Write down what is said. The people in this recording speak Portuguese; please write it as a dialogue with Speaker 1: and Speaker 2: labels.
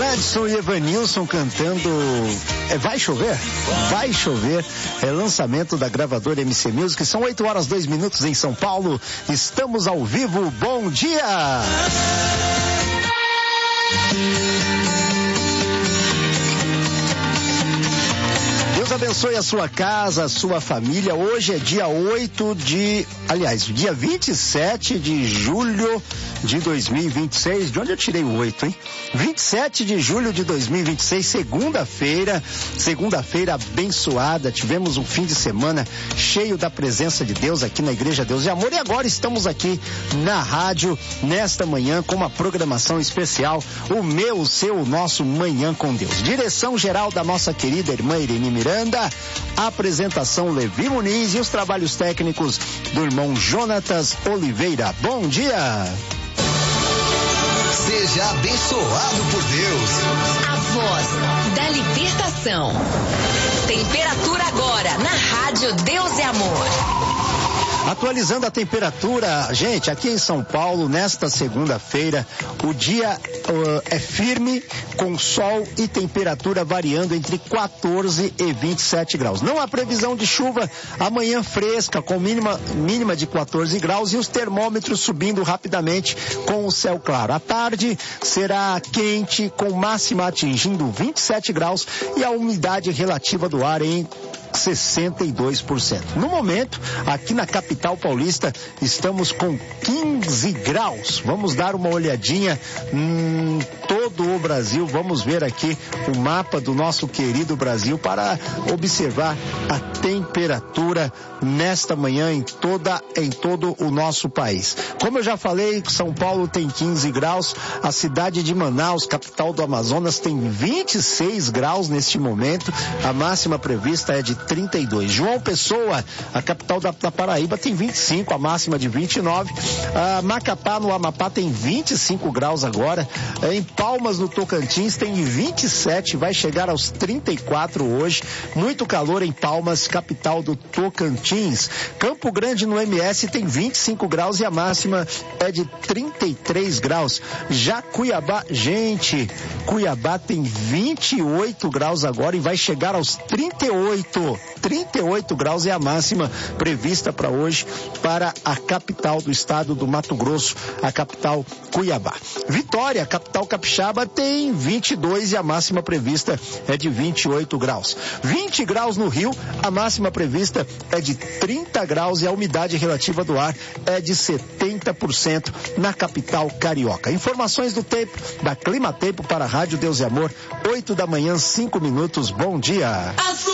Speaker 1: Gladson e Evanilson cantando Vai Chover? Vai Chover. É lançamento da gravadora MC Music. São 8h02 em São Paulo. Estamos ao vivo. Bom dia! Deus abençoe a sua casa, a sua família. Hoje é dia 27 de julho de 2026. De onde eu tirei o 8, hein? 27 de julho de 2026, segunda-feira abençoada. Tivemos um fim de semana cheio da presença de Deus aqui na Igreja Deus e Amor. E agora estamos aqui na rádio, nesta manhã, com uma programação especial. O meu, o seu, o nosso Manhã com Deus. Direção geral da nossa querida irmã Irene Miranda. Apresentação Levi Muniz e os trabalhos técnicos do irmão Jonatas Oliveira. Bom dia!
Speaker 2: Seja abençoado por Deus.
Speaker 3: A voz da libertação. Temperatura agora na Rádio Deus é Amor.
Speaker 1: Atualizando a temperatura, gente, aqui em São Paulo, nesta segunda-feira, o dia é firme, com sol e temperatura variando entre 14 e 27 graus. Não há previsão de chuva, amanhã fresca, com mínima de 14 graus e os termômetros subindo rapidamente com o céu claro. À tarde será quente, com máxima atingindo 27 graus e a umidade relativa do ar em 62%. No momento, aqui na capital paulista, estamos com 15 graus. Vamos dar uma olhadinha em todo o Brasil. Vamos ver aqui o mapa do nosso querido Brasil para observar a temperatura nesta manhã em todo o nosso país. Como eu já falei, São Paulo tem 15 graus, a cidade de Manaus, capital do Amazonas, tem 26 graus neste momento. A máxima prevista é de 32. João Pessoa, a capital da Paraíba, tem 25, a máxima de 29. Macapá, no Amapá, tem 25 graus agora. Em Palmas, no Tocantins, tem 27, vai chegar aos 34 hoje. Muito calor em Palmas, capital do Tocantins. Campo Grande, no MS, tem 25 graus e a máxima é de 33 graus. Já Cuiabá, gente, Cuiabá tem 28 graus agora e vai chegar aos 38 graus é a máxima prevista para hoje para a capital do estado do Mato Grosso, a capital Cuiabá. Vitória, capital capixaba, tem 22 e a máxima prevista é de 28 graus. 20 graus no Rio, a máxima prevista é de 30 graus e a umidade relativa do ar é de 70% na capital carioca. Informações do tempo, da Climatempo para a Rádio Deus e Amor, 8 da manhã, 5 minutos. Bom dia.